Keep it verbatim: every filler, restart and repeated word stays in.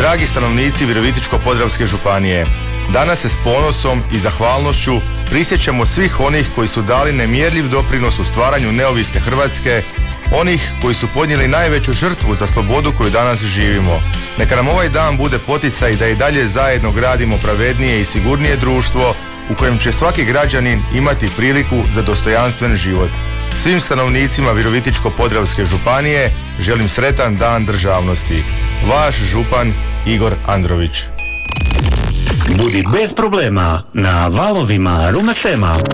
Dragi stanovnici Virovitičko-podravske županije, danas se s ponosom i zahvalnošću prisjećamo svih onih koji su dali nemjerljiv doprinos u stvaranju neovisne Hrvatske, onih koji su podnijeli najveću žrtvu za slobodu koju danas živimo. Neka nam ovaj dan bude poticaj da i dalje zajedno gradimo pravednije i sigurnije društvo u kojem će svaki građanin imati priliku za dostojanstven život. Svim stanovnicima Virovitičko-podravske županije želim sretan dan državnosti. Vaš župan Igor Andrović. Budi bez problema na valovima Rume F M-a.